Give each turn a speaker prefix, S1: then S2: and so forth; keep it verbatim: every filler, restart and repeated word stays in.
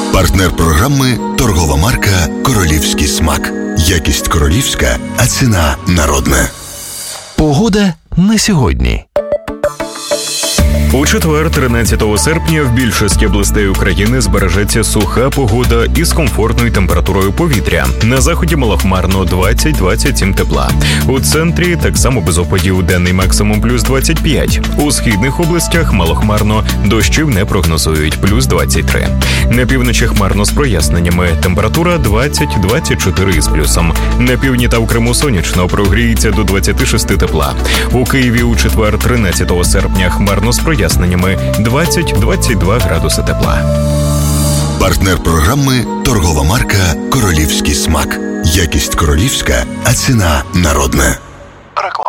S1: Партнер програми – торгова марка «Королівський смак». Якість королівська, а ціна народна.
S2: Погода на сьогодні.
S3: У четвер, тринадцятого серпня, в більшості областей України збережеться суха погода із комфортною температурою повітря. На заході малохмарно двадцять - двадцять сім тепла. У центрі так само без опадів, денний максимум плюс двадцять п'ять. У східних областях малохмарно, дощів не прогнозують, плюс двадцять три. На півночі хмарно з проясненнями, температура двадцять - двадцять чотири із плюсом. На півдні та в Криму сонячно, прогріється до двадцять шість тепла. У Києві у четвер, тринадцятого серпня, хмарно з проясненнями. Ясненнями двадцять - двадцять два градуси тепла.
S1: Партнер програми – торгова марка «Королівський смак». Якість королівська, а ціна народна.
S4: Реклама.